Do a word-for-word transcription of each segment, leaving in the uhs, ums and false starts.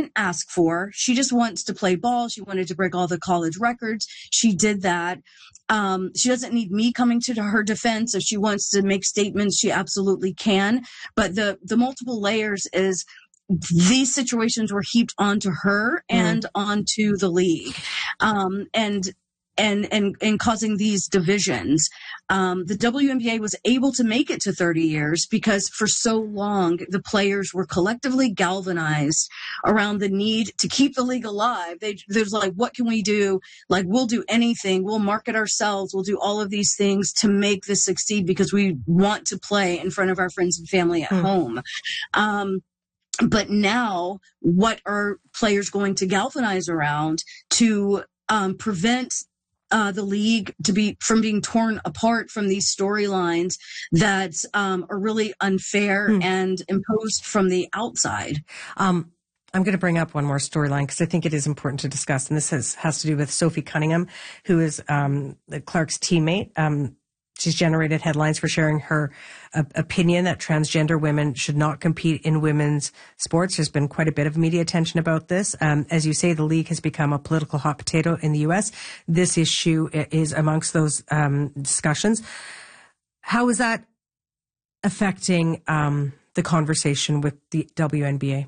didn't ask for. She just wants to play ball. She wanted to break all the college records. She did that. Um, she doesn't need me coming to her defense. If she wants to make statements, she absolutely can. But the, the multiple layers is these situations were heaped onto her and mm. onto the league. Um, and And, and, and causing these divisions. Um, the W N B A was able to make it to thirty years because for so long, the players were collectively galvanized around the need to keep the league alive. They, there's like, what can we do? Like, we'll do anything. We'll market ourselves. We'll do all of these things to make this succeed because we want to play in front of our friends and family at hmm. home. Um, but now what are players going to galvanize around to, um, prevent Uh, the league to be from being torn apart from these storylines that um, are really unfair hmm. and imposed from the outside. Um, I'm going to bring up one more storyline because I think it is important to discuss, and this has, has to do with Sophie Cunningham, who is um, Clark's teammate. Um, she's generated headlines for sharing her uh, opinion that transgender women should not compete in women's sports. There's been quite a bit of media attention about this. Um, as you say, the league has become a political hot potato in the U S. This issue is amongst those um, discussions. How is that affecting um, the conversation with the W N B A?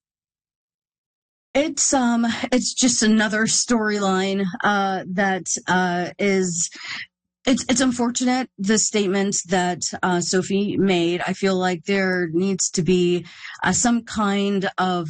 It's um, it's just another storyline uh, that uh, is. It's it's unfortunate, the statement that uh, Sophie made. I feel like there needs to be uh, some kind of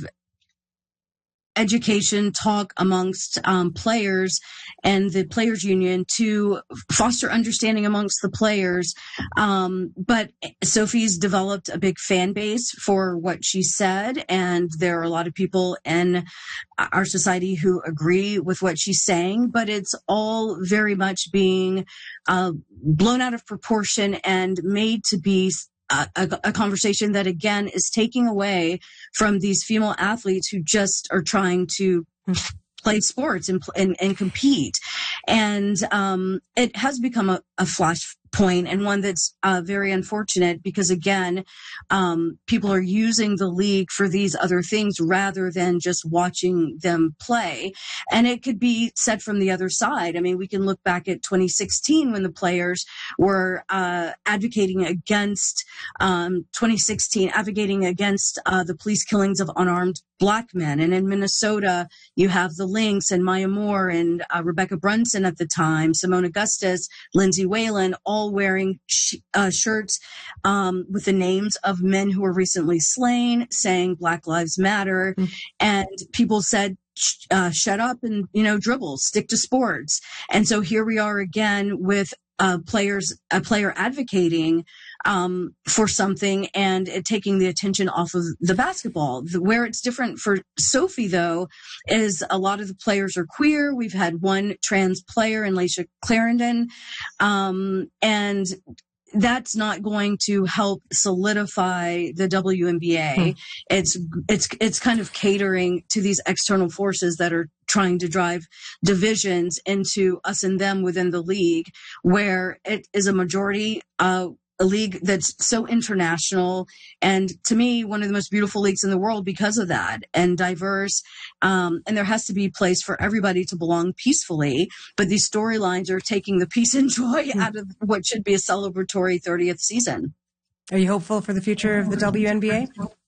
education talk amongst um, players and the players union to foster understanding amongst the players. Um, but Sophie's developed a big fan base for what she said, and there are a lot of people in our society who agree with what she's saying, but it's all very much being uh, blown out of proportion and made to be A, a, a conversation that, again, is taking away from these female athletes who just are trying to play sports and, and, and compete. And um, it has become a, a flashpoint and one that's uh, very unfortunate because, again, um, people are using the league for these other things rather than just watching them play. And it could be said from the other side. I mean, we can look back at twenty sixteen when the players were uh, advocating against um, twenty sixteen, advocating against uh, the police killings of unarmed Black men. And in Minnesota, you have the Lynx and Maya Moore and uh, Rebecca Brunson at the time, Simone Augustus, Lindsay Whalen, all wearing sh- uh, shirts um, with the names of men who were recently slain, saying Black Lives Matter. Mm-hmm. And people said, uh, shut up and, you know, dribble, stick to sports. And so here we are again with uh, players, a player advocating um, for something and it taking the attention off of the basketball. The, where it's different for Sophie, though, is a lot of the players are queer. We've had one trans player in Laisha Clarendon. Um, and that's not going to help solidify the W N B A. Hmm. It's, it's, it's kind of catering to these external forces that are trying to drive divisions into us and them within the league, where it is a majority, uh, a league that's so international and to me, one of the most beautiful leagues in the world because of that and diverse. Um, and there has to be a place for everybody to belong peacefully. But these storylines are taking the peace and joy mm. out of what should be a celebratory thirtieth season. Are you hopeful for the future of the W N B A?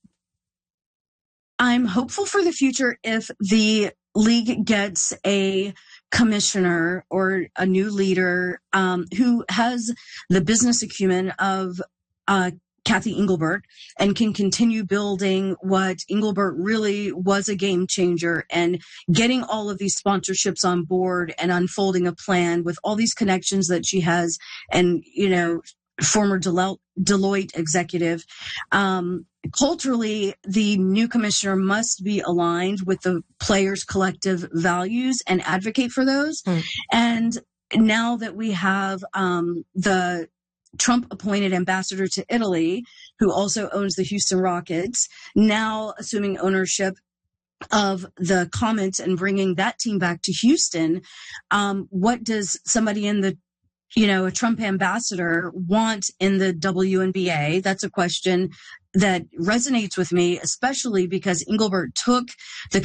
I'm hopeful for the future if the league gets a commissioner or a new leader um, who has the business acumen of uh, Kathy Engelbert and can continue building what Engelbert really was a game changer and getting all of these sponsorships on board and unfolding a plan with all these connections that she has and, you know, former Del- Deloitte executive. Um, culturally, the new commissioner must be aligned with the players' collective values and advocate for those. Mm. And now that we have um, the Trump appointed ambassador to Italy, who also owns the Houston Rockets, now assuming ownership of the Comets and bringing that team back to Houston, um, what does somebody in the you know, a Trump ambassador want in the W N B A? That's a question that resonates with me, especially because Engelbert took the